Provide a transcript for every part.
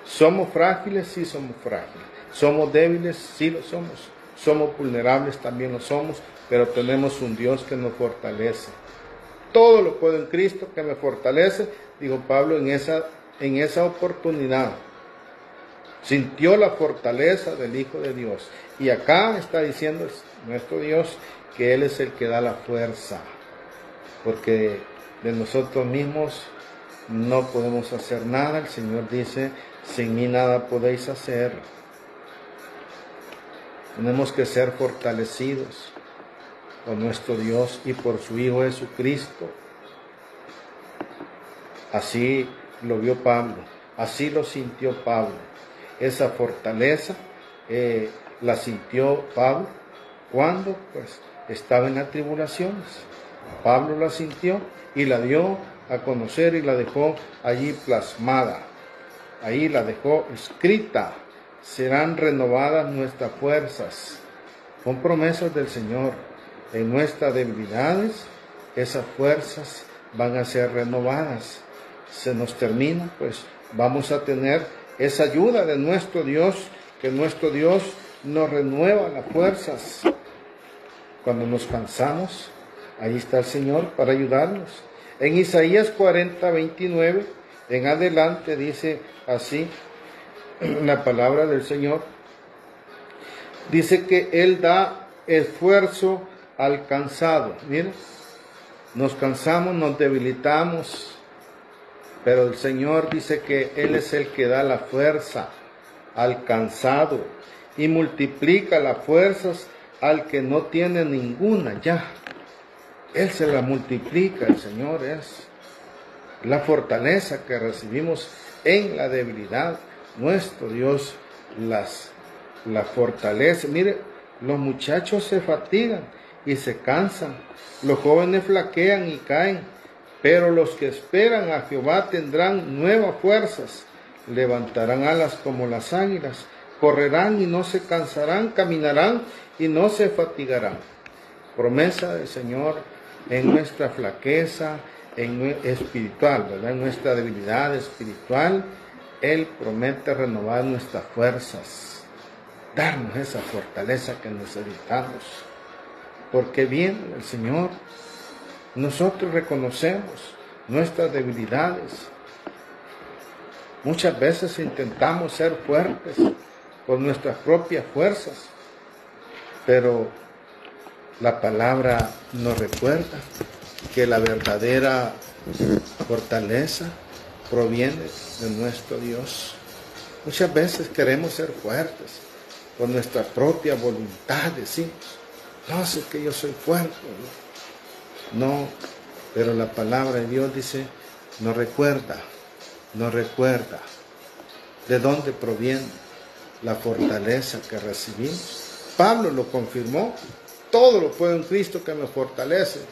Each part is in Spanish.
¿Somos frágiles? Sí somos frágiles. ¿Somos débiles? Sí lo somos. ¿Somos vulnerables? También lo somos, pero tenemos un Dios que nos fortalece. Todo lo puedo en Cristo que me fortalece, dijo Pablo en esa oportunidad. Sintió la fortaleza del Hijo de Dios. Y acá está diciendo nuestro Dios que Él es el que da la fuerza. Porque de nosotros mismos no podemos hacer nada. El Señor dice, sin mí nada podéis hacer. Tenemos que ser fortalecidos por nuestro Dios y por su Hijo Jesucristo. Así lo vio Pablo, así lo sintió Pablo. Esa fortaleza la sintió Pablo cuando pues estaba en las tribulaciones. Pablo la sintió y la dio a conocer y la dejó allí plasmada. Ahí la dejó escrita. Serán renovadas nuestras fuerzas. Con promesas del Señor. En nuestras debilidades, esas fuerzas van a ser renovadas. Se nos termina, pues vamos a tener esa ayuda de nuestro Dios, que nuestro Dios nos renueva las fuerzas. Cuando nos cansamos, ahí está el Señor para ayudarnos. En Isaías 40, 29, en adelante dice así la palabra del Señor. Dice que Él da esfuerzo al cansado. Miren, nos cansamos, nos debilitamos, pero el Señor dice que Él es el que da la fuerza al cansado y multiplica las fuerzas al que no tiene ninguna ya. Él se la multiplica, el Señor es la fortaleza que recibimos en la debilidad. Nuestro Dios la fortalece. Mire, los muchachos se fatigan y se cansan, los jóvenes flaquean y caen, pero los que esperan a Jehová tendrán nuevas fuerzas, levantarán alas como las águilas, correrán y no se cansarán, caminarán y no se fatigarán. Promesa del Señor en nuestra flaqueza espiritual, ¿verdad? En nuestra debilidad espiritual, Él promete renovar nuestras fuerzas, darnos esa fortaleza que necesitamos. Porque bien el Señor, nosotros reconocemos nuestras debilidades. Muchas veces intentamos ser fuertes con nuestras propias fuerzas, pero la palabra nos recuerda que la verdadera fortaleza proviene de nuestro Dios. Muchas veces queremos ser fuertes con nuestra propia voluntad, decimos, no sé que yo soy fuerte. No, pero la palabra de Dios dice, nos recuerda de dónde proviene la fortaleza que recibimos. Pablo lo confirmó, todo lo puedo en Cristo que me fortalece.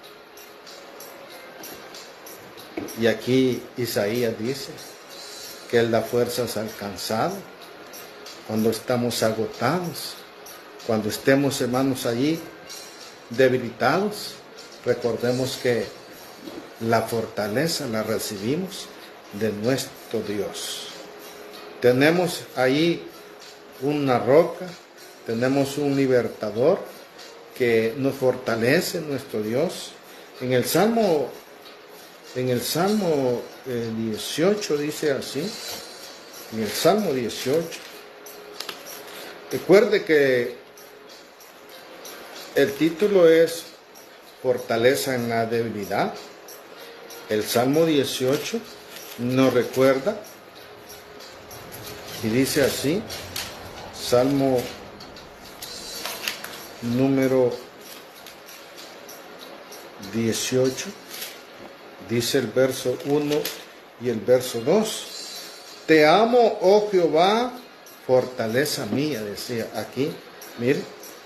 Y aquí Isaías dice que Él da fuerzas al cansado, cuando estamos agotados, cuando estemos, hermanos, allí debilitados. Recordemos que la fortaleza la recibimos de nuestro Dios. Tenemos ahí una roca, tenemos un libertador que nos fortalece, nuestro Dios. En el Salmo 18 dice así, en el Salmo 18, recuerde que el título es Fortaleza en la debilidad. El Salmo 18 nos recuerda y dice así, Salmo número 18, dice el verso 1 y el verso 2. Te amo, oh Jehová, fortaleza mía, decía aquí, mire.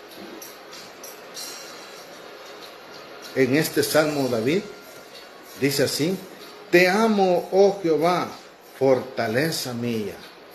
En este Salmo David dice así, te amo, oh Jehová, fortaleza mía.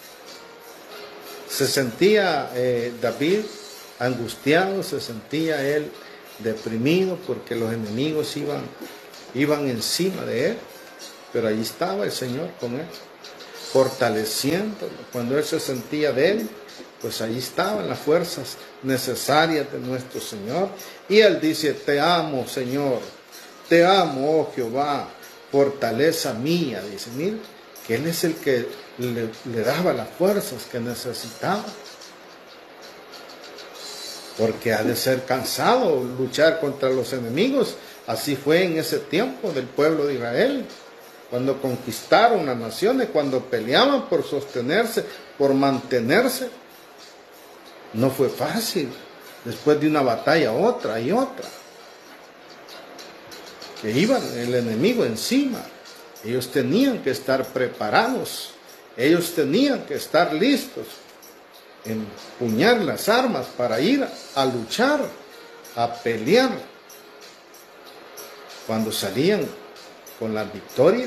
Se sentía David angustiado, se sentía él deprimido porque los enemigos iban encima de él, pero allí estaba el Señor con él. fortaleciéndolo. Cuando él se sentía débil, pues ahí estaban las fuerzas necesarias de nuestro Señor. Y él dice, te amo, Señor, te amo, oh Jehová, fortaleza mía. Dice, mira, que él es el que le daba las fuerzas que necesitaba. Porque ha de ser cansado luchar contra los enemigos. Así fue en ese tiempo del pueblo de Israel, cuando conquistaron las naciones, cuando peleaban por sostenerse, por mantenerse. No fue fácil, después de una batalla otra y otra, que iban el enemigo encima. Ellos tenían que estar preparados, ellos tenían que estar listos, empuñar las armas para ir a luchar, a pelear. Cuando salían con la victoria,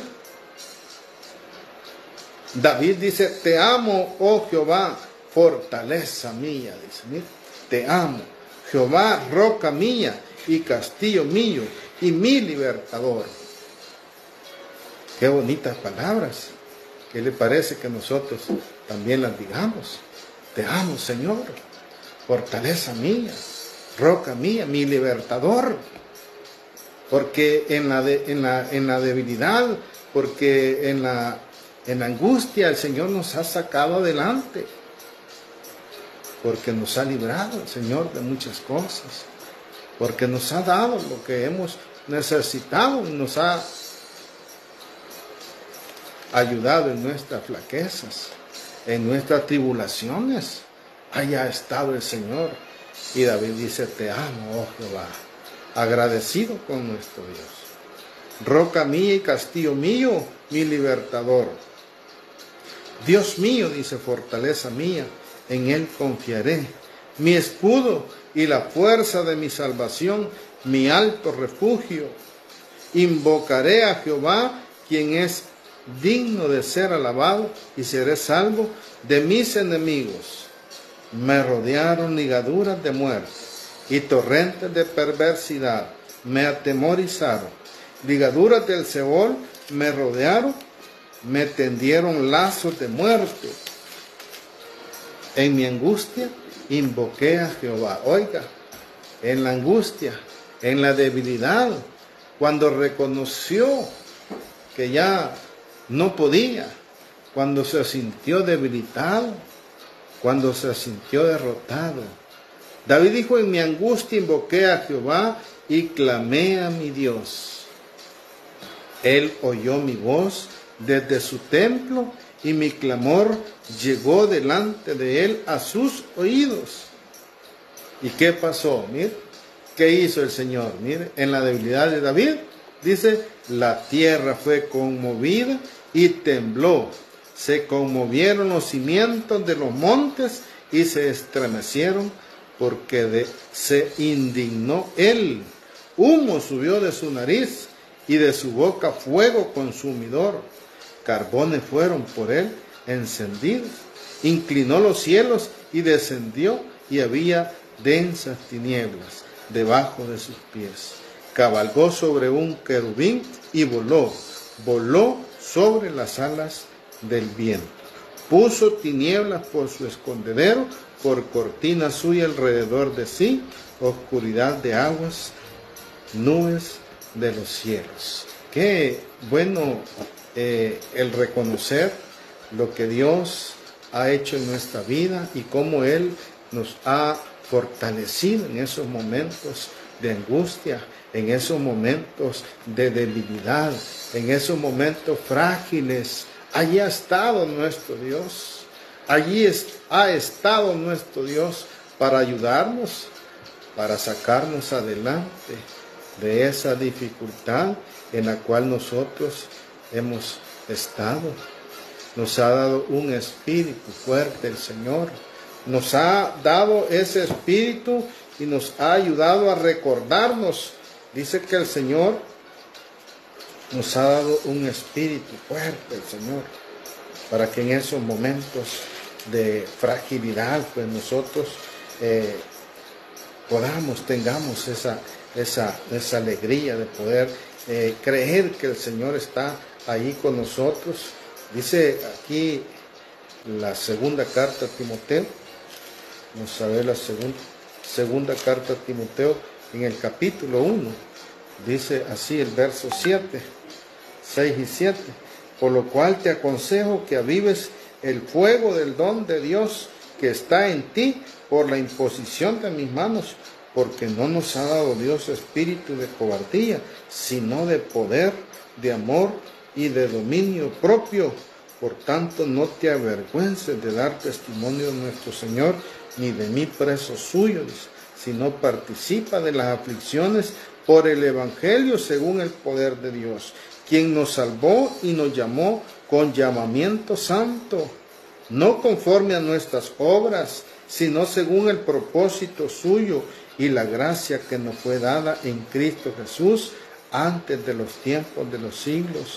David dice, te amo, oh Jehová, fortaleza mía. Dice, mira, te amo, Jehová, roca mía y castillo mío y mi libertador. Qué bonitas palabras. ¿Qué le parece que nosotros también las digamos? Te amo, Señor, fortaleza mía, roca mía, mi libertador. Porque en la debilidad, porque en la angustia el Señor nos ha sacado adelante. Porque nos ha librado el Señor de muchas cosas. Porque nos ha dado lo que hemos necesitado y nos ha ayudado en nuestras flaquezas, en nuestras tribulaciones. Allá ha estado el Señor. Y David dice, te amo, oh Jehová, agradecido con nuestro Dios. Roca mía y castillo mío, mi libertador. Dios mío, dice, fortaleza mía, en él confiaré. Mi escudo y la fuerza de mi salvación, mi alto refugio. Invocaré a Jehová, quien es digno de ser alabado, y seré salvo de mis enemigos. Me rodearon ligaduras de muerte y torrentes de perversidad me atemorizaron. Ligaduras del Seol me rodearon, me tendieron lazos de muerte. En mi angustia invoqué a Jehová. Oiga, en la angustia, en la debilidad, cuando reconoció que ya no podía, cuando se sintió debilitado, cuando se sintió derrotado. David dijo, en mi angustia invoqué a Jehová y clamé a mi Dios. Él oyó mi voz desde su templo y mi clamor llegó delante de él a sus oídos. ¿Y qué pasó? Mire, ¿qué hizo el Señor? Mire, en la debilidad de David, dice, la tierra fue conmovida y tembló. Se conmovieron los cimientos de los montes y se estremecieron porque se indignó él. Humo subió de su nariz y de su boca fuego consumidor. Carbones fueron por él encendidos. Inclinó los cielos y descendió, y había densas tinieblas debajo de sus pies. Cabalgó sobre un querubín y voló sobre las alas del viento. Puso tinieblas por su escondedero, por cortina suya alrededor de sí, oscuridad de aguas, nubes de los cielos. Qué bueno el reconocer lo que Dios ha hecho en nuestra vida y cómo Él nos ha fortalecido en esos momentos de angustia, en esos momentos de debilidad, en esos momentos frágiles. Allí ha estado nuestro Dios. Allí ha estado nuestro Dios para ayudarnos, para sacarnos adelante de esa dificultad en la cual nosotros hemos estado. Nos ha dado un espíritu fuerte el Señor. Nos ha dado ese espíritu y nos ha ayudado a recordarnos. Dice que el Señor nos ha dado un espíritu fuerte, el Señor, para que en esos momentos de fragilidad, pues nosotros tengamos esa alegría de poder creer que el Señor está ahí con nosotros Dice aquí la segunda carta a Timoteo. Vamos a ver la segunda carta a Timoteo en el capítulo 1. Dice así el verso 7, 6 y 7. Por lo cual te aconsejo que avives el fuego del don de Dios que está en ti por la imposición de mis manos, porque no nos ha dado Dios espíritu de cobardía, sino de poder, de amor y de dominio propio. Por tanto, no te avergüences de dar testimonio de nuestro Señor, ni de mí preso suyo, sino participa de las aflicciones por el Evangelio según el poder de Dios, quien nos salvó y nos llamó con llamamiento santo, no conforme a nuestras obras, sino según el propósito suyo y la gracia que nos fue dada en Cristo Jesús antes de los tiempos de los siglos.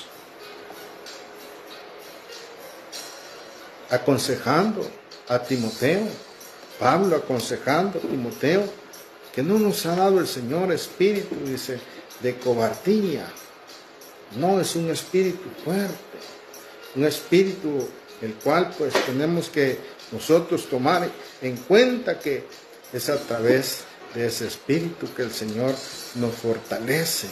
Aconsejando a Timoteo, Pablo aconsejando a Timoteo, que no nos ha dado el Señor espíritu, dice, de cobardía. No, es un espíritu fuerte, un espíritu el cual pues tenemos que nosotros tomar en cuenta que es a través de ese espíritu que el Señor nos fortalece.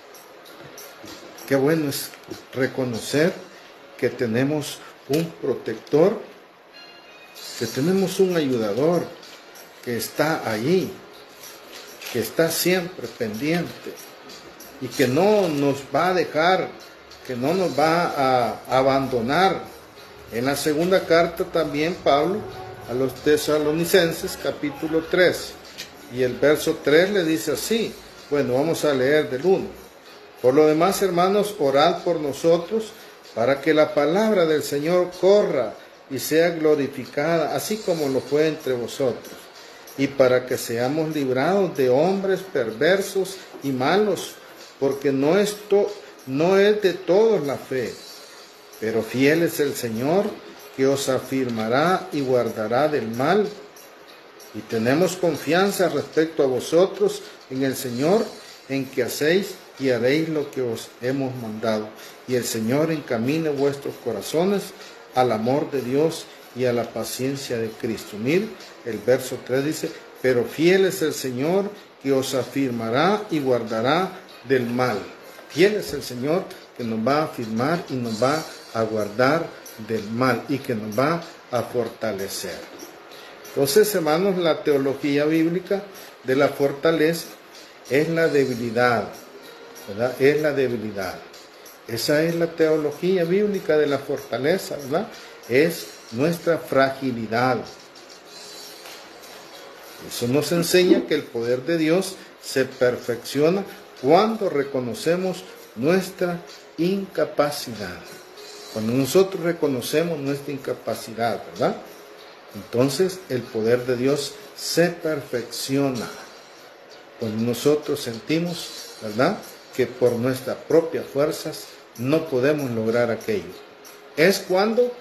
Qué bueno es reconocer que tenemos un protector, que tenemos un ayudador que está allí, que está siempre pendiente y que no nos va a dejar, que no nos va a abandonar. En la segunda carta también Pablo a los tesalonicenses, capítulo 3, y el verso 3 le dice así. Bueno, vamos a leer del 1. Por lo demás, hermanos, orad por nosotros para que la palabra del Señor corra y sea glorificada, así como lo fue entre vosotros, y para que seamos librados de hombres perversos y malos, porque no es de todos la fe, pero fiel es el Señor, que os afirmará y guardará del mal. Y tenemos confianza respecto a vosotros en el Señor, en que hacéis y haréis lo que os hemos mandado. Y el Señor encamine vuestros corazones al amor de Dios y a la paciencia de Cristo. Mire, el verso 3 dice, pero fiel es el Señor, que os afirmará y guardará del mal. Fiel es el Señor, que nos va a afirmar y nos va a guardar del mal y que nos va a fortalecer. Entonces, hermanos, la teología bíblica de la fortaleza es la debilidad, ¿verdad? Es la debilidad. Esa es la teología bíblica de la fortaleza, ¿verdad? Es nuestra fragilidad. Eso nos enseña que el poder de Dios se perfecciona cuando reconocemos nuestra incapacidad. Cuando nosotros reconocemos nuestra incapacidad, ¿verdad? Entonces el poder de Dios se perfecciona. Cuando nosotros sentimos, ¿verdad?, que por nuestras propias fuerzas no podemos lograr aquello. Es cuando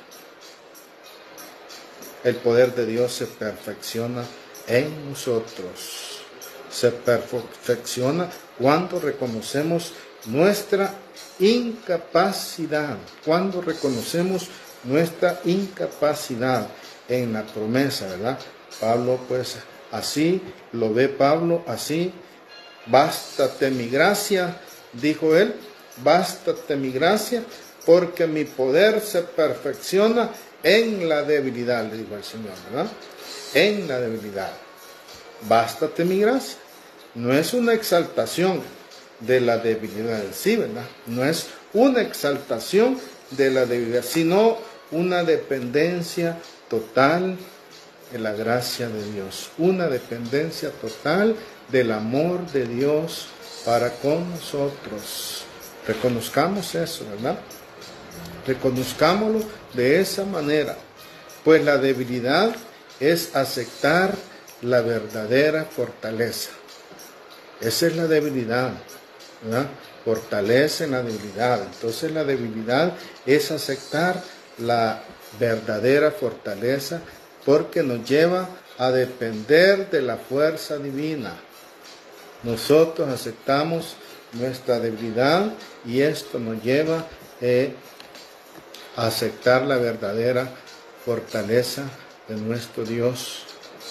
el poder de Dios se perfecciona en nosotros. Se perfecciona cuando reconocemos nuestra incapacidad. Cuando reconocemos nuestra incapacidad en la promesa, ¿verdad? Pablo, pues, así lo ve Pablo, así. Bástate mi gracia, dijo él, bástate mi gracia, porque mi poder se perfecciona en la debilidad, le dijo el Señor, ¿verdad? En la debilidad. Bástate mi gracia. No es una exaltación de la debilidad en sí, ¿verdad? No es una exaltación de la debilidad, sino una dependencia total de la gracia de Dios. Una dependencia total del amor de Dios para con nosotros. Reconozcamos eso, ¿verdad? Reconozcámoslo de esa manera. Pues la debilidad es aceptar la verdadera fortaleza. Esa es la debilidad, ¿verdad? Fortalece en la debilidad. Entonces la debilidad es aceptar la verdadera fortaleza, porque nos lleva a depender de la fuerza divina. Nosotros aceptamos nuestra debilidad y esto nos lleva a aceptar la verdadera fortaleza de nuestro Dios.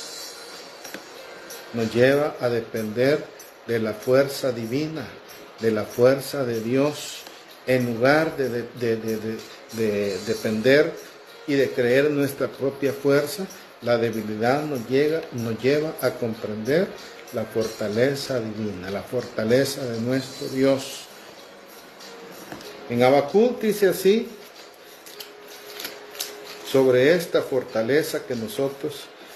Nos lleva a depender de la fuerza divina, de la fuerza de Dios, en lugar de depender y de creer en nuestra propia fuerza. La debilidad nos lleva a comprender la fortaleza divina, la fortaleza de nuestro Dios. En Habacuc dice así, sobre esta fortaleza que nosotros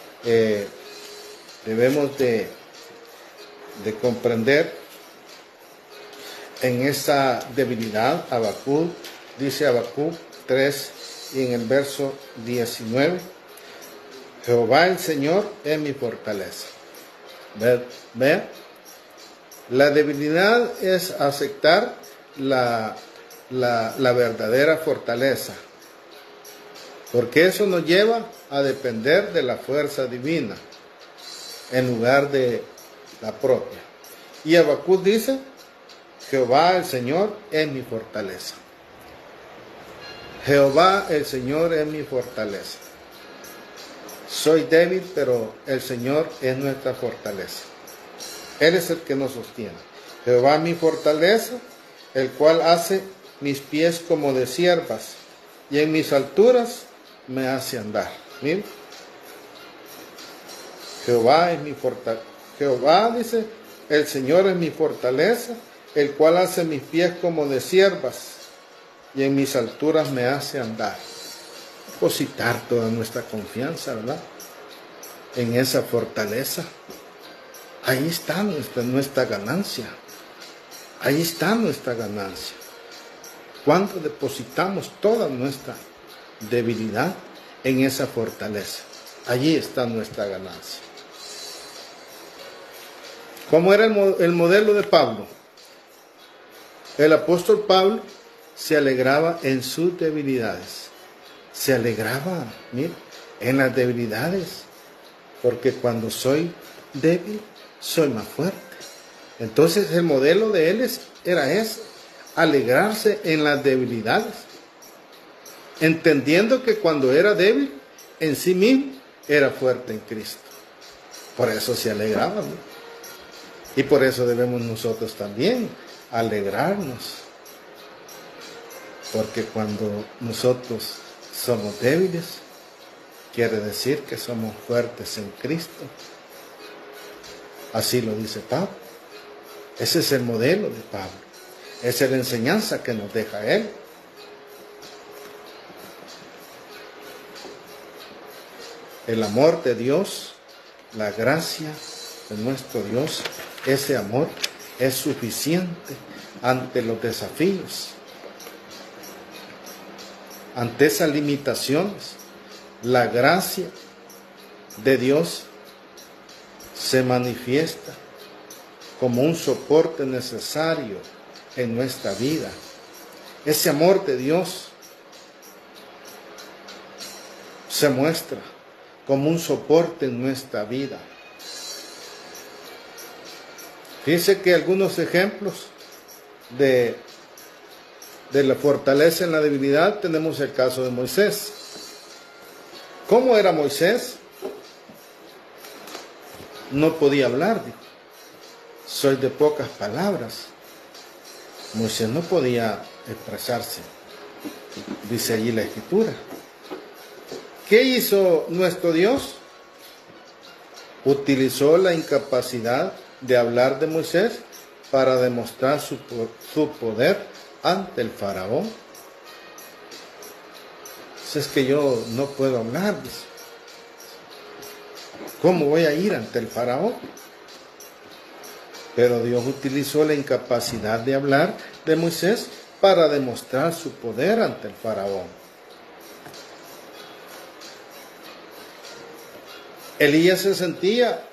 debemos de comprender en esa debilidad. Habacuc, dice Habacuc 3 y en el verso 19, Jehová el Señor es mi fortaleza. ¿Ve? La debilidad es aceptar la verdadera fortaleza, porque eso nos lleva a depender de la fuerza divina en lugar de la propia. Y Habacuc dice, Jehová el Señor es mi fortaleza. Jehová el Señor es mi fortaleza. Soy débil, pero el Señor es nuestra fortaleza. Él es el que nos sostiene. Jehová mi fortaleza, el cual hace mis pies como de ciervas, y en mis alturas me hace andar. Miren. Jehová es mi fortaleza. Jehová dice, el Señor es mi fortaleza, el cual hace mis pies como de ciervas, y en mis alturas me hace andar. Depositar toda nuestra confianza, ¿verdad?, en esa fortaleza. Ahí está nuestra ganancia. Ahí está nuestra ganancia. Cuando depositamos toda nuestra debilidad en esa fortaleza, allí está nuestra ganancia. ¿Cómo era el modelo de Pablo? El apóstol Pablo se alegraba en sus debilidades. Se alegraba, mire, en las debilidades. Porque cuando soy débil, soy más fuerte. Entonces el modelo de él era ese, alegrarse en las debilidades. Entendiendo que cuando era débil, en sí mismo, era fuerte en Cristo. Por eso se alegraba, ¿no? Y por eso debemos nosotros también alegrarnos. Porque cuando nosotros somos débiles, quiere decir que somos fuertes en Cristo. Así lo dice Pablo. Ese es el modelo de Pablo. Esa es la enseñanza que nos deja él. El amor de Dios, la gracia de nuestro Dios, ese amor es suficiente ante los desafíos, ante esas limitaciones. La gracia de Dios se manifiesta como un soporte necesario en nuestra vida. Ese amor de Dios se muestra como un soporte en nuestra vida. Fíjense que algunos ejemplos de la fortaleza en la debilidad, tenemos el caso de Moisés. ¿Cómo era Moisés? No podía hablar, dijo. Soy de pocas palabras. Moisés no podía expresarse, dice allí la Escritura. ¿Qué hizo nuestro Dios? Utilizó la incapacidad de hablar de Moisés para demostrar su poder ante el faraón. Es que yo no puedo hablar. ¿Cómo voy a ir ante el faraón? Pero Dios utilizó la incapacidad de hablar de Moisés para demostrar su poder ante el faraón. Elías se sentía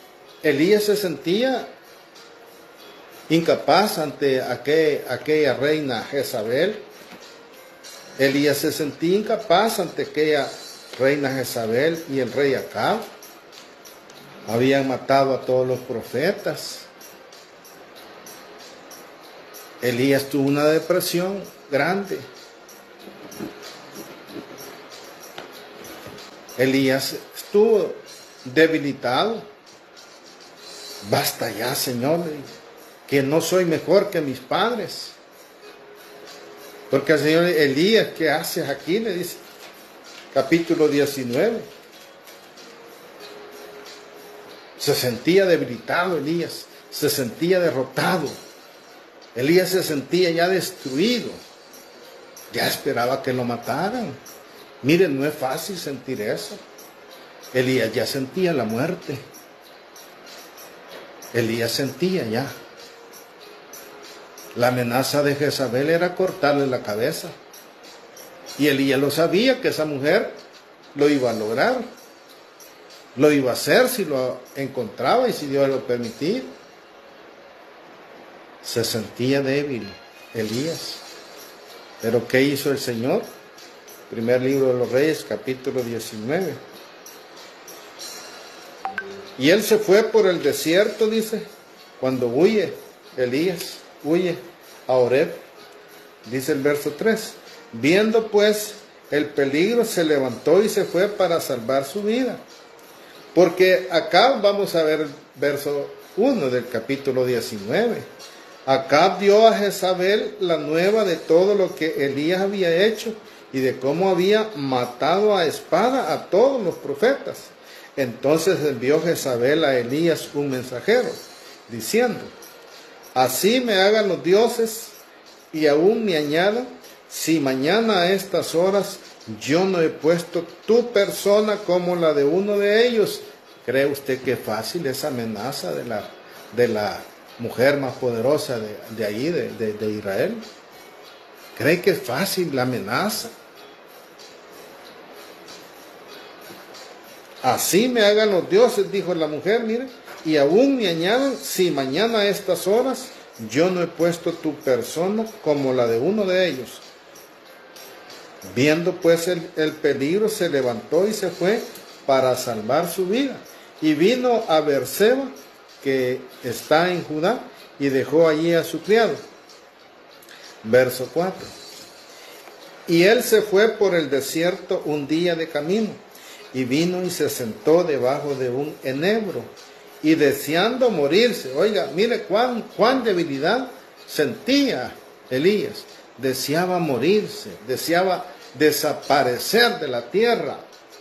incapaz ante aquella reina Jezabel. Elías se sentía incapaz ante aquella reina Jezabel y el rey Acab. Habían matado a todos los profetas. Elías tuvo una depresión grande. Elías estuvo debilitado. Basta ya, Señor, que no soy mejor que mis padres. Porque al Señor, Elías, ¿qué haces aquí? Le dice, capítulo 19. Se sentía debilitado Elías, se sentía derrotado. Elías se sentía ya destruido. Ya esperaba que lo mataran. Miren, no es fácil sentir eso. Elías ya sentía la muerte. Elías sentía ya. La amenaza de Jezabel era cortarle la cabeza. Y Elías lo sabía, que esa mujer lo iba a lograr. Lo iba a hacer si lo encontraba y si Dios lo permitía. Se sentía débil Elías. Pero ¿qué hizo el Señor? Primer libro de los Reyes, capítulo 19. Y él se fue por el desierto, dice, cuando huye Elías, huye a Horeb, dice el verso 3. Viendo pues el peligro, se levantó y se fue para salvar su vida. Porque acá vamos a ver el verso 1 del capítulo 19. Acab dio a Jezabel la nueva de todo lo que Elías había hecho y de cómo había matado a espada a todos los profetas. Entonces envió Jezabel a Elías un mensajero, diciendo: así me hagan los dioses y aún me añadan, si mañana a estas horas yo no he puesto tu persona como la de uno de ellos. ¿Cree usted que es fácil esa amenaza de la mujer más poderosa de ahí, de Israel? ¿Cree que es fácil la amenaza? Así me hagan los dioses, dijo la mujer, mire, y aún me añadan, si mañana a estas horas yo no he puesto tu persona como la de uno de ellos. Viendo pues el peligro, se levantó y se fue para salvar su vida. Y vino a Beerseba, que está en Judá, y dejó allí a su criado. Verso 4. Y él se fue por el desierto un día de camino, y vino y se sentó debajo de un enebro, y deseando morirse. Oiga, mire cuán debilidad sentía Elías. Deseaba morirse, deseaba desaparecer de la tierra.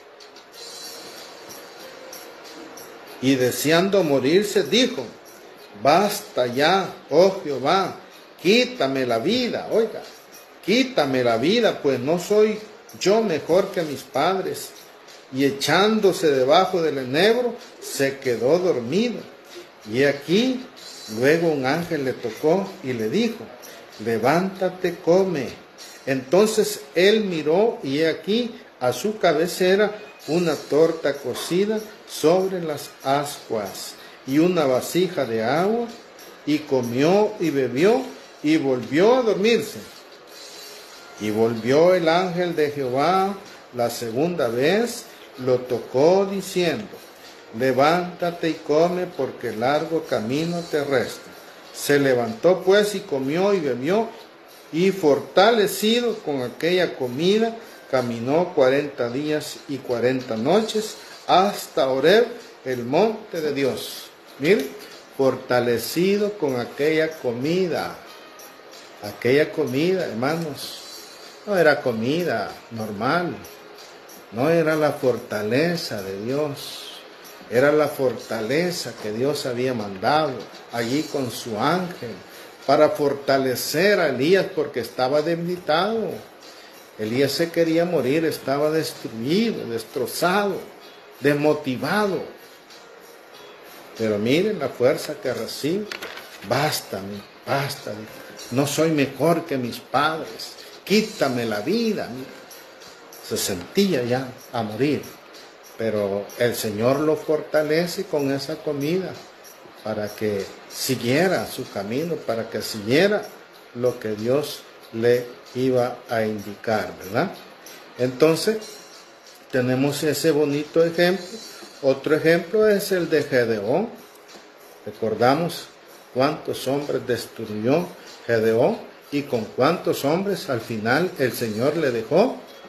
Y deseando morirse, dijo: basta ya, oh Jehová, quítame la vida. Oiga, quítame la vida, pues no soy yo mejor que mis padres. Y echándose debajo del enebro, se quedó dormido. Y aquí, luego un ángel le tocó y le dijo: levántate, come. Entonces él miró, y he aquí, a su cabecera, una torta cocida sobre las ascuas y una vasija de agua, y comió y bebió, y volvió a dormirse. Y volvió el ángel de Jehová la segunda vez, lo tocó diciendo: levántate y come, porque largo camino te resta. Se levantó pues y comió y bebió, y fortalecido con aquella comida, caminó 40 días y 40 noches hasta Horeb, el monte de Dios. Miren, fortalecido con aquella comida. Aquella comida, hermanos, no era comida normal. No era la fortaleza de Dios, era la fortaleza que Dios había mandado allí con su ángel para fortalecer a Elías, porque estaba debilitado. Elías se quería morir, estaba destruido, destrozado, desmotivado. Pero miren la fuerza que recibe. Basta, basta, no soy mejor que mis padres, quítame la vida. Se sentía ya a morir, pero el Señor lo fortalece con esa comida para que siguiera su camino, para que siguiera lo que Dios le iba a indicar, ¿verdad? Entonces, tenemos ese bonito ejemplo. Otro ejemplo es el de Gedeón. Recordamos cuántos hombres destruyó Gedeón y con cuántos hombres al final el Señor le dejó.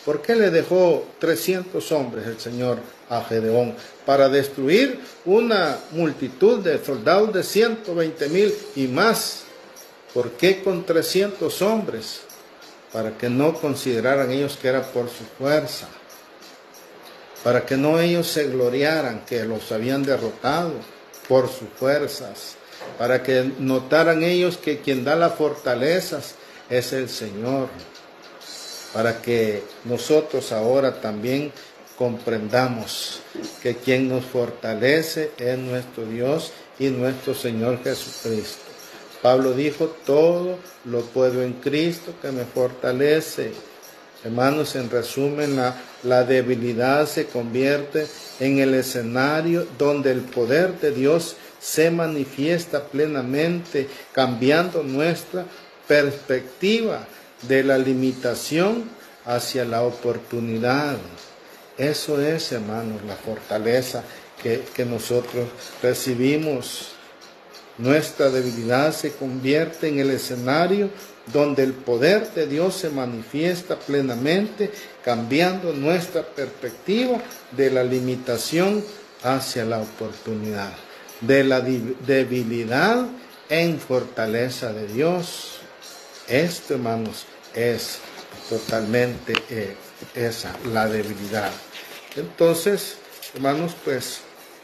¿Por qué le dejó 300 hombres el Señor a Gedeón? Para destruir una multitud de soldados de 120,000 y más. ¿Por qué con 300 hombres? Para que no consideraran ellos que era por su fuerza. Para que no ellos se gloriaran que los habían derrotado por sus fuerzas. Para que notaran ellos que quien da las fortalezas es el Señor. Para que nosotros ahora también comprendamos que quien nos fortalece es nuestro Dios y nuestro Señor Jesucristo. Pablo dijo, todo lo puedo en Cristo que me fortalece. Hermanos, en resumen, la debilidad se convierte en el escenario donde el poder de Dios se manifiesta plenamente, cambiando nuestra perspectiva de la limitación hacia la oportunidad. Eso es, hermanos, la fortaleza que nosotros recibimos. Nuestra debilidad se convierte en el escenario donde el poder de Dios se manifiesta plenamente, cambiando nuestra perspectiva de la limitación hacia la oportunidad, de la debilidad en fortaleza de Dios. Esto, hermanos, es totalmente esa, la debilidad. Entonces, hermanos, pues,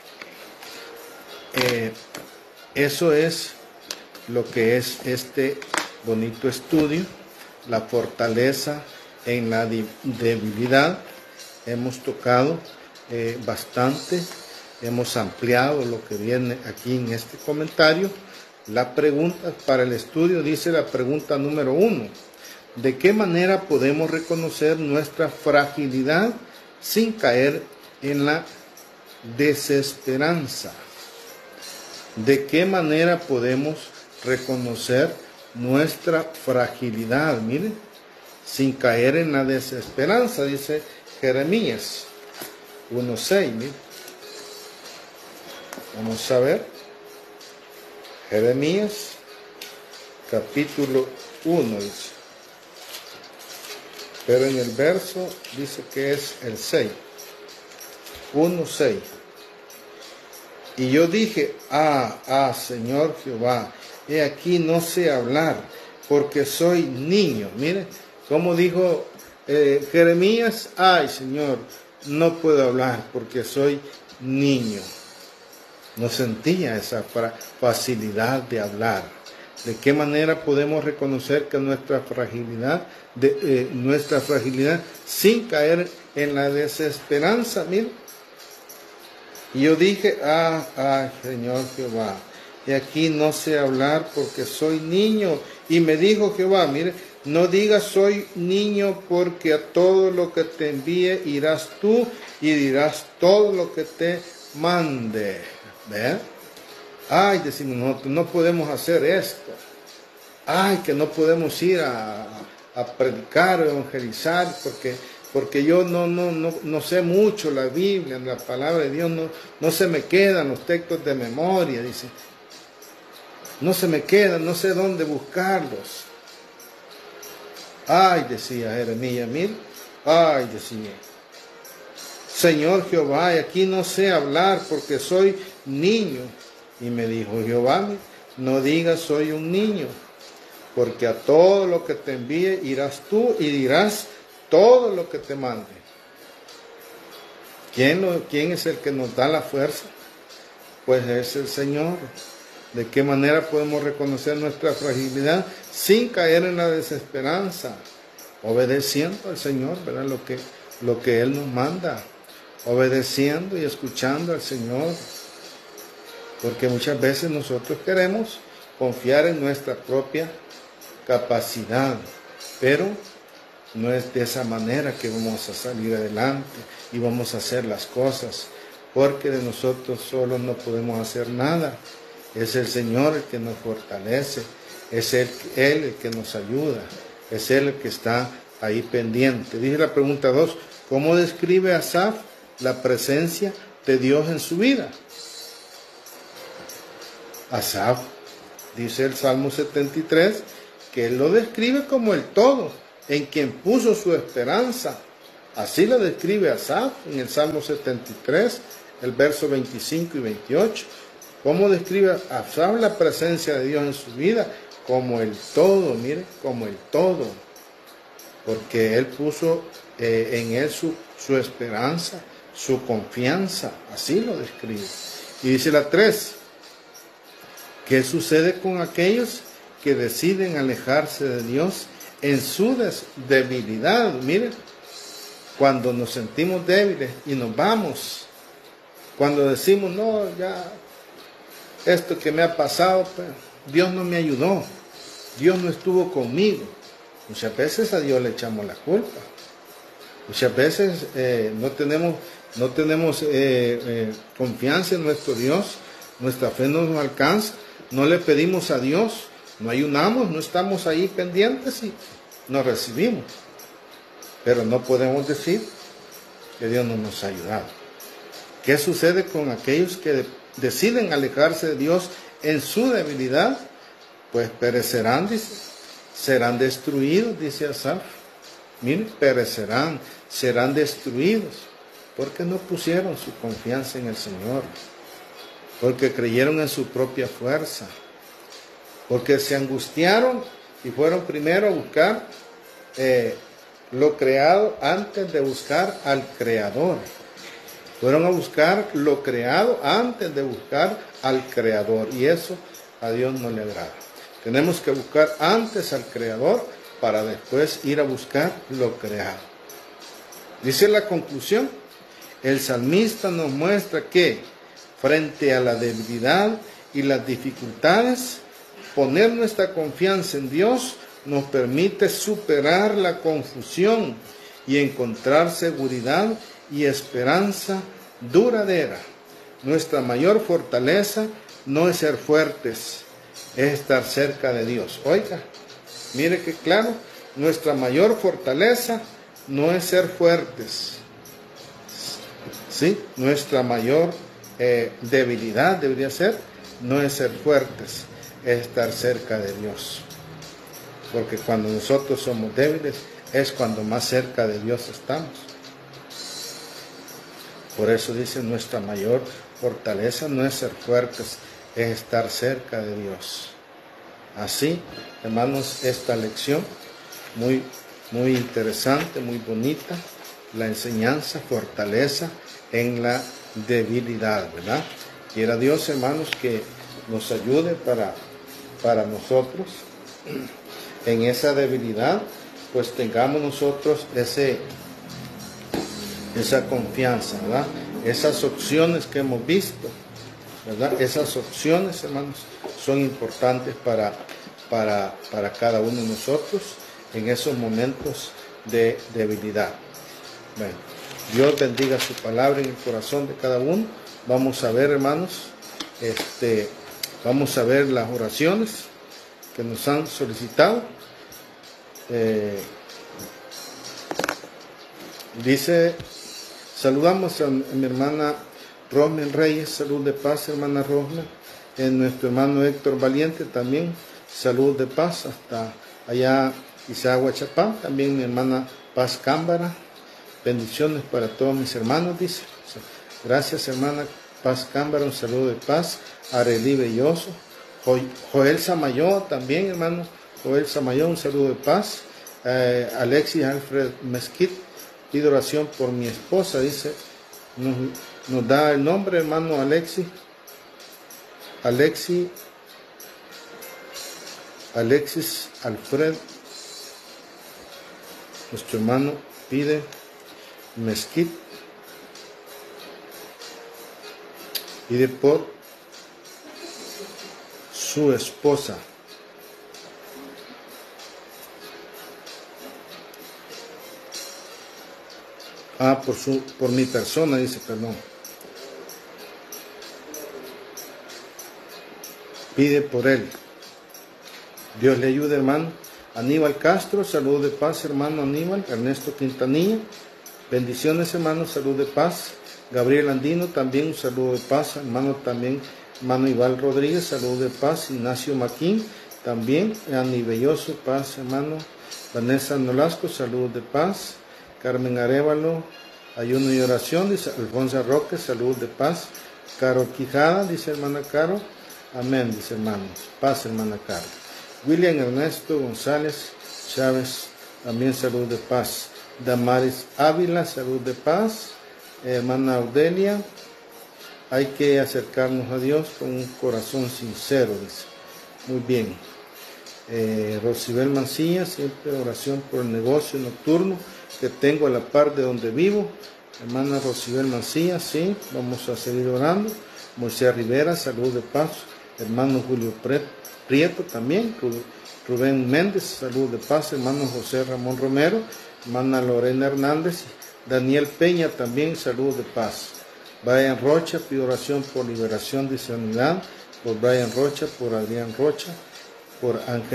eso es lo que es este bonito estudio, la fortaleza en la debilidad. Hemos tocado bastante, hemos ampliado lo que viene aquí en este comentario. La pregunta para el estudio dice la pregunta número 1. ¿De qué manera podemos reconocer nuestra fragilidad sin caer en la desesperanza? ¿De qué manera podemos reconocer nuestra fragilidad? Miren, sin caer en la desesperanza, dice Jeremías 1:6. Miren, vamos a ver. Jeremías, capítulo 1, dice. Pero en el verso dice que es el 6. 1:6. Y yo dije, Señor Jehová, he aquí no sé hablar, porque soy niño. Mire, como dijo Jeremías, ay Señor, no puedo hablar porque soy niño. No sentía esa facilidad de hablar. ¿De qué manera podemos reconocer que nuestra fragilidad sin caer en la desesperanza? Mire. Y yo dije, Señor Jehová, y aquí no sé hablar porque soy niño. Y me dijo Jehová, mire, no digas soy niño, porque a todo lo que te envíe irás tú y dirás todo lo que te mande. ¿Ve? Ay, decimos nosotros, no podemos hacer esto. Ay, que no podemos ir a predicar o evangelizar porque yo no sé mucho la Biblia, la palabra de Dios, no se me quedan los textos de memoria, dice. No se me quedan, no sé dónde buscarlos. Ay, decía Jeremías, mira, ay, decía. Señor Jehová, y aquí no sé hablar porque soy niño. Y me dijo Jehová, no digas soy un niño, porque a todo lo que te envíe irás tú y dirás todo lo que te mande. ¿Quién es el que nos da la fuerza? Pues es el Señor. ¿De qué manera podemos reconocer nuestra fragilidad sin caer en la desesperanza? Obedeciendo al Señor, ¿verdad? Lo que Él nos manda. Obedeciendo y escuchando al Señor. Porque muchas veces nosotros queremos confiar en nuestra propia capacidad, pero no es de esa manera que vamos a salir adelante y vamos a hacer las cosas, porque de nosotros solos no podemos hacer nada. Es el Señor el que nos fortalece, es Él el que nos ayuda, es Él el que está ahí pendiente. Dije la pregunta 2, ¿cómo describe Asaf la presencia de Dios en su vida? Asaf, dice el Salmo 73, que él lo describe como el todo, en quien puso su esperanza. Así lo describe Asaf en el Salmo 73, el verso 25 y 28. ¿Cómo describe Asaf la presencia de Dios en su vida? Como el todo, mire, como el todo. Porque él puso en él su esperanza, su confianza. Así lo describe. Y dice la 3. ¿Qué sucede con aquellos que deciden alejarse de Dios en su debilidad? Miren, cuando nos sentimos débiles y nos vamos, cuando decimos, no, ya, esto que me ha pasado, pues, Dios no me ayudó, Dios no estuvo conmigo. Muchas veces a Dios le echamos la culpa. Muchas veces no tenemos confianza en nuestro Dios, nuestra fe no nos alcanza. No le pedimos a Dios, no ayunamos, no estamos ahí pendientes y no recibimos. Pero no podemos decir que Dios no nos ha ayudado. ¿Qué sucede con aquellos que deciden alejarse de Dios en su debilidad? Pues perecerán, dice, serán destruidos, dice Asaf. Miren, perecerán, serán destruidos, porque no pusieron su confianza en el Señor. Porque creyeron en su propia fuerza, porque se angustiaron y fueron primero a buscar lo creado antes de buscar al Creador. Fueron a buscar lo creado antes de buscar al Creador, y eso a Dios no le agrada. Tenemos que buscar antes al Creador para después ir a buscar lo creado. Dice la conclusión, el salmista nos muestra que frente a la debilidad y las dificultades, poner nuestra confianza en Dios nos permite superar la confusión y encontrar seguridad y esperanza duradera. Nuestra mayor fortaleza no es ser fuertes, es estar cerca de Dios. Oiga, mire que claro, nuestra mayor fortaleza no es ser fuertes, ¿sí? Nuestra mayor debilidad debería ser, no es ser fuertes, es estar cerca de Dios. Porque cuando nosotros somos débiles, es cuando más cerca de Dios estamos. Por eso dice, nuestra mayor fortaleza no es ser fuertes, es estar cerca de Dios. Así, hermanos, esta lección muy interesante, muy bonita, la enseñanza, fortaleza en la debilidad, ¿verdad? Quiera Dios, hermanos, que nos ayude para nosotros en esa debilidad, pues tengamos nosotros esa confianza, ¿verdad? Esas opciones que hemos visto, ¿verdad? Esas opciones, hermanos, son importantes para cada uno de nosotros en esos momentos de debilidad. Bueno, Dios bendiga su palabra en el corazón de cada uno. Vamos a ver, hermanos, vamos a ver las oraciones que nos han solicitado. Dice, saludamos a mi hermana Rosmen Reyes, salud de paz, hermana Rosmen. Nuestro hermano Héctor Valiente también, salud de paz, hasta allá Izagua, Chapán. También mi hermana Paz Cámbara. Bendiciones para todos mis hermanos, dice. Gracias, hermana Paz Cámbara, un saludo de paz. Arelí Belloso. Joel Samayo también, hermano. Joel Samayo, un saludo de paz. Alexis Alfred Mesquite, pido oración por mi esposa, dice. Nos da el nombre, hermano Alexis. Alexis Alfred, nuestro hermano, pide Mesquite, pide por su esposa. Por mi persona, dice, perdón. Pide por él. Dios le ayude, hermano. Aníbal Castro, salud de paz, hermano Aníbal. Ernesto Quintanilla, bendiciones, hermano, salud de paz. Gabriel Andino, también un saludo de paz, hermano, también, hermano Ival Rodríguez, salud de paz. Ignacio Maquín, también, Ani Belloso, paz, hermano. Vanessa Nolasco, salud de paz. Carmen Arevalo, ayuno y oración, dice Alfonso Roque, salud de paz. Caro Quijada, dice hermana Caro, amén, dice hermanos, paz hermana Caro. William Ernesto González Chávez, también salud de paz. Damaris Ávila, salud de paz. Hermana Audelia, hay que acercarnos a Dios con un corazón sincero, dice. Muy bien. Rosibel Mancilla, siempre oración por el negocio nocturno que tengo a la par de donde vivo. Hermana Rosibel Mancilla, sí, vamos a seguir orando. Moisés Rivera, salud de paz. Hermano Julio Prieto también. Rubén Méndez, salud de paz. Hermano José Ramón Romero. Hermana Lorena Hernández. Daniel Peña también, salud de paz. Brian Rocha, pido oración por liberación de sanidad. Por Brian Rocha, por Adrián Rocha, por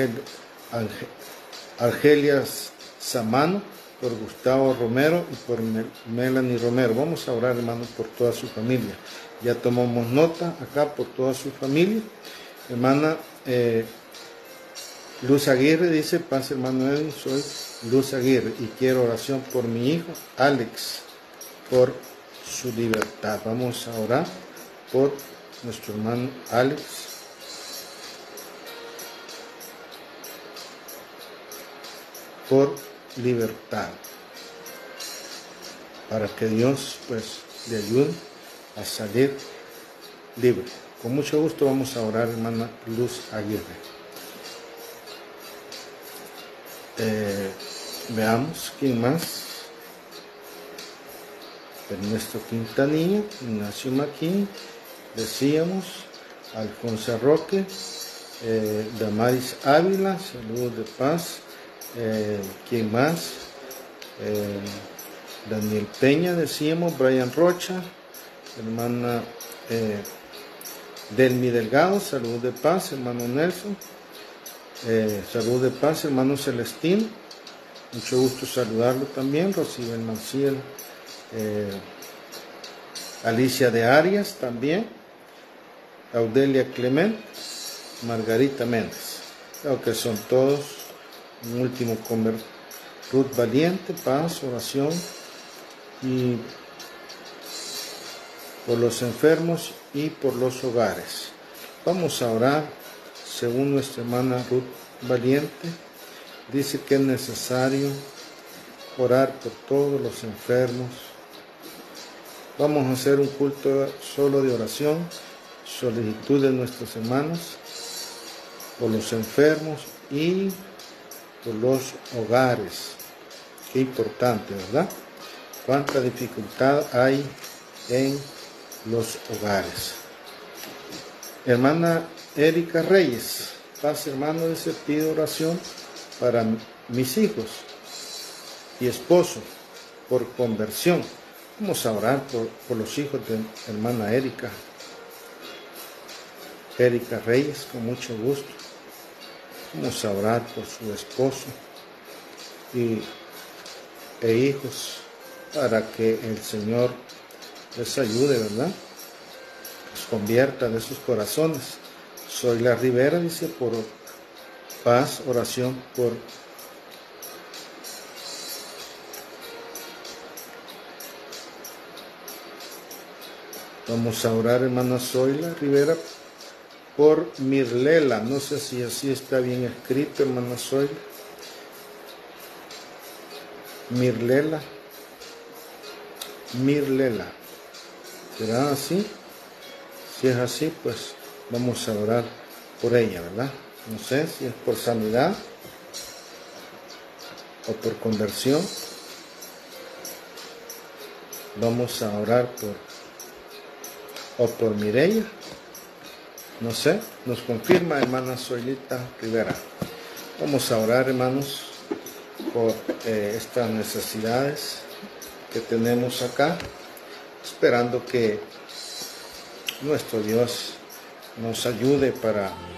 Argelia Samano, por Gustavo Romero y por Melanie Romero. Vamos a orar, hermanos, por toda su familia. Ya tomamos nota acá por toda su familia. Hermana Luz Aguirre dice, paz hermano Edwin, soy Luz Aguirre y quiero oración por mi hijo Alex, por su libertad. Vamos a orar por nuestro hermano Alex. Por libertad, para que Dios pues le ayude a salir libre. Con mucho gusto vamos a orar, hermana Luz Aguirre. Veamos quién más. Ernesto Quintanilla, Ignacio Maquín, decíamos, Alfonso Roque, Damaris Ávila, salud de paz. ¿Quién más? Daniel Peña, decíamos, Brian Rocha, hermana Delmi Delgado, salud de paz, hermano Nelson, salud de paz, hermano Celestín, mucho gusto saludarlo también. Rosibel Manciel, Alicia de Arias también, Audelia Clement, Margarita Méndez. Creo que son todos. Un último Ruth Valiente, paz, oración y por los enfermos y por los hogares. Vamos a orar según nuestra hermana Ruth Valiente. Dice que es necesario orar por todos los enfermos. Vamos a hacer un culto solo de oración, solicitud de nuestros hermanos por los enfermos y por los hogares. Qué importante, ¿verdad? Cuánta dificultad hay en los hogares. Hermana Erika Reyes, paz hermano, dice, pido oración para mis hijos y esposo por conversión. Vamos a orar por los hijos de hermana Erika Reyes, con mucho gusto. Vamos a orar por su esposo e hijos para que el Señor les ayude, ¿verdad? Los convierta de sus corazones. Soy la Rivera, dice, por paz, oración por vamos a orar, hermana Zoila Rivera, por Mirlela. No sé si así está bien escrito, hermana Zoila. Mirlela. ¿Será así? Si es así, pues vamos a orar por ella, ¿verdad? No sé si es por sanidad o por conversión. Vamos a orar por Mireya. No sé, nos confirma hermana Zoilita Rivera. Vamos a orar, hermanos, por estas necesidades que tenemos acá, esperando que nuestro Dios nos ayude para